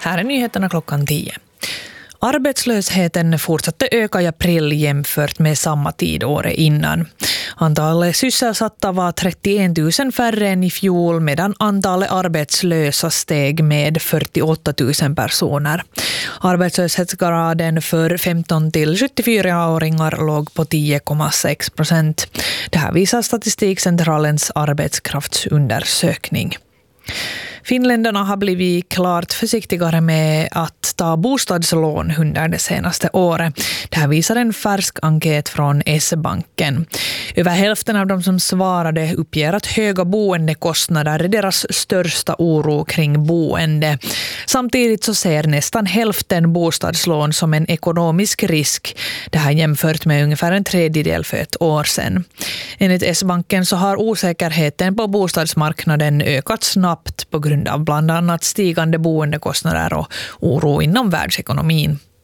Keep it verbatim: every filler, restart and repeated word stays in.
Här är nyheterna klockan tio. Arbetslösheten fortsatte öka i april jämfört med samma tid året innan. Antalet sysselsatta var trettioen tusen färre än i fjol, medan antalet arbetslösa steg med fyrtioåtta tusen personer. Arbetslöshetsgraden för femton till sjuttiofyra-åringar låg på tio komma sex procent. Det här visar Statistikcentralens arbetskraftsundersökning. Finländarna har blivit klart försiktigare med att ta bostadslån under det senaste året. Det här visar en färsk enkät från S-banken. Över hälften av de som svarade uppger att höga boendekostnader är deras största oro kring boende. Samtidigt så ser nästan hälften bostadslån som en ekonomisk risk. Det här jämfört med ungefär en tredjedel för ett år sedan. Enligt S-banken så har osäkerheten på bostadsmarknaden ökat snabbt på grund av bland annat stigande boendekostnader och oro inom världsekonomin.